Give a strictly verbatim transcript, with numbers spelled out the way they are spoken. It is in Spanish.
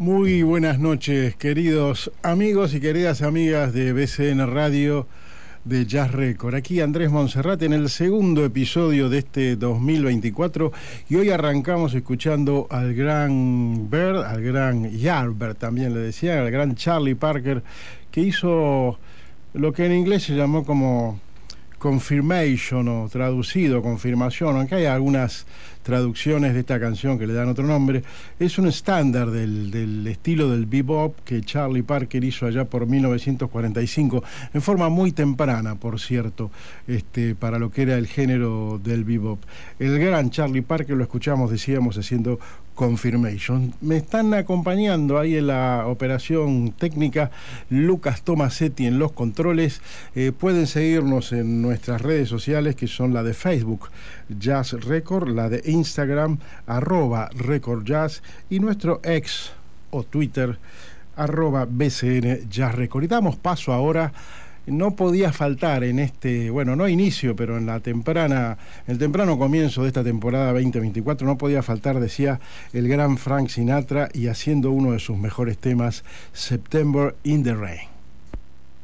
Muy buenas noches, queridos amigos y queridas amigas de B C N Radio de Jazz Record. Aquí Andrés Monserrat en el segundo episodio de este dos mil veinticuatro y hoy arrancamos escuchando al gran Bird, al gran Yardbird también le decían, al gran Charlie Parker, que hizo lo que en inglés se llamó como confirmation o traducido, confirmación, aunque hay algunas traducciones de esta canción que le dan otro nombre. Es un estándar del, del estilo del bebop que Charlie Parker hizo allá por mil novecientos cuarenta y cinco, en forma muy temprana, por cierto, este, para lo que era el género del bebop. El gran Charlie Parker lo escuchamos, decíamos, haciendo Confirmation. Me están acompañando ahí en la operación técnica Lucas Tomasetti en los controles. Eh, pueden seguirnos en nuestras redes sociales, que son la de Facebook, Jazz Record, la de Instagram, arroba Record Jazz, y nuestro ex o Twitter, arroba B C N Jazz Record. Y damos paso ahora. No podía faltar en este, bueno, no inicio, pero en la temprana, el temprano comienzo de esta temporada veinte veinticuatro, no podía faltar, decía, el gran Frank Sinatra, y haciendo uno de sus mejores temas, September in the Rain.